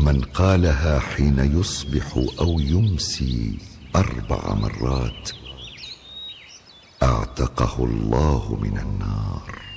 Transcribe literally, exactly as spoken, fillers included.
من قالها حين يصبح أو يمسي أربع مرات اعتقه الله من النار.